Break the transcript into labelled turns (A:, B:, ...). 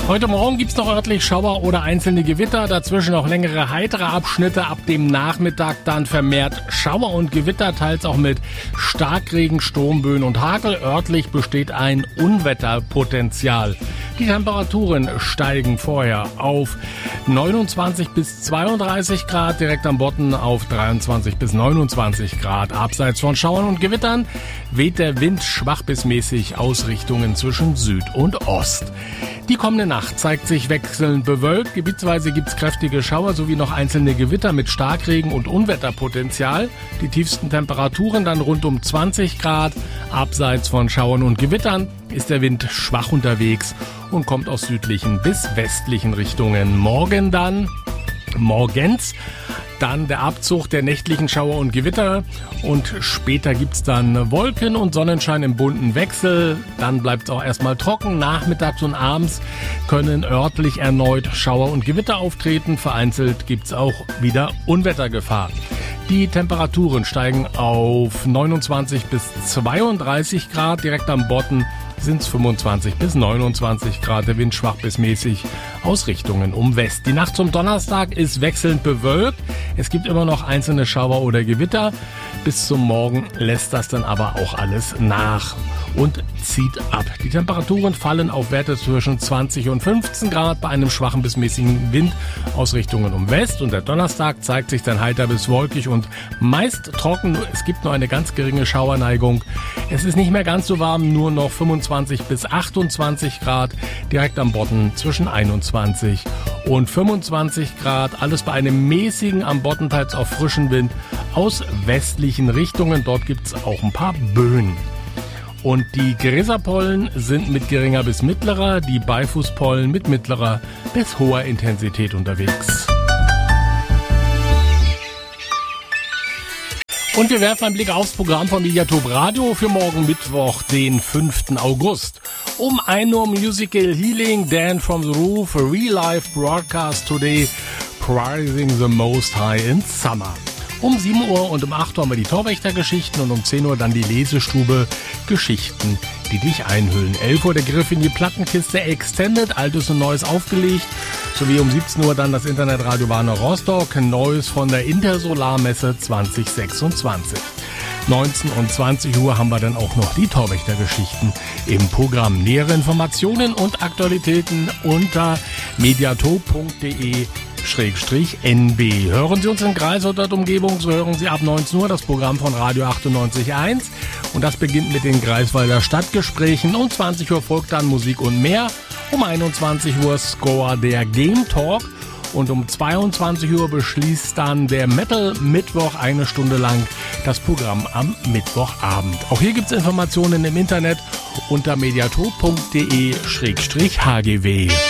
A: Heute Morgen gibt's noch örtlich Schauer oder einzelne Gewitter, dazwischen noch längere heitere Abschnitte, ab dem Nachmittag dann vermehrt Schauer und Gewitter, teils auch mit Starkregen, Sturmböen und Hagel. Örtlich besteht ein Unwetterpotenzial. Die Temperaturen steigen vorher auf 29 bis 32 Grad, direkt am Bodden auf 23 bis 29 Grad. Abseits von Schauern und Gewittern weht der Wind schwach bis mäßig aus Richtungen zwischen Süd und Ost. Die kommende Nacht zeigt sich wechselnd bewölkt. Gebietsweise gibt's kräftige Schauer sowie noch einzelne Gewitter mit Starkregen und Unwetterpotenzial. Die tiefsten Temperaturen dann rund um 20 Grad. Abseits von Schauern und Gewittern ist der Wind schwach unterwegs und kommt aus südlichen bis westlichen Richtungen. Morgens dann der Abzug der nächtlichen Schauer und Gewitter und später gibt's dann Wolken und Sonnenschein im bunten Wechsel. Dann bleibt's auch erstmal trocken. Nachmittags und abends können örtlich erneut Schauer und Gewitter auftreten. Vereinzelt gibt's auch wieder Unwettergefahr. Die Temperaturen steigen auf 29 bis 32 Grad. Direkt am Bodden sind es 25 bis 29 Grad. Der Wind schwach bis mäßig aus Richtungen um West. Die Nacht zum Donnerstag ist wechselnd bewölkt. Es gibt immer noch einzelne Schauer oder Gewitter. Bis zum Morgen lässt das dann aber auch alles nach und zieht ab. Die Temperaturen fallen auf Werte zwischen 20 und 15 Grad bei einem schwachen bis mäßigen Wind aus Richtungen um West. Und der Donnerstag zeigt sich dann heiter bis wolkig und meist trocken. Es gibt nur eine ganz geringe Schauerneigung. Es ist nicht mehr ganz so warm, nur noch 25 bis 28 Grad. Direkt am Bodden zwischen 21 und 25 Grad. Alles bei einem mäßigen, am Bodden teils auch frischen Wind aus westlichen Richtungen. Dort gibt's auch ein paar Böen. Und die Gräserpollen sind mit geringer bis mittlerer, die Beifußpollen mit mittlerer bis hoher Intensität unterwegs. Und wir werfen einen Blick aufs Programm von Mediatop Radio für morgen Mittwoch, den 5. August. Um 1 Uhr Musical Healing, Dan from the Roof, a Real Life Broadcast today, Praising the Most High in Summer. Um 7 Uhr und um 8 Uhr haben wir die Torwächtergeschichten und um 10 Uhr dann die Lesestube, Geschichten, die dich einhüllen. 11 Uhr der Griff in die Plattenkiste Extended, Altes und Neues aufgelegt, sowie um 17 Uhr dann das Internetradio Warner Rostock, Neues von der Intersolarmesse 2026. 19 und 20 Uhr haben wir dann auch noch die Torwächtergeschichten im Programm. Nähere Informationen und Aktualitäten unter mediatop.de/NB. Hören Sie uns in Greifswald und Umgebung, so hören Sie ab 19 Uhr das Programm von Radio 98.1 und das beginnt mit den Greifswalder Stadtgesprächen. Um 20 Uhr folgt dann Musik und mehr. Um 21 Uhr Score der Game Talk und um 22 Uhr beschließt dann der Metal Mittwoch 1 Stunde lang das Programm am Mittwochabend. Auch hier gibt's Informationen im Internet unter mediatop.de/hgw.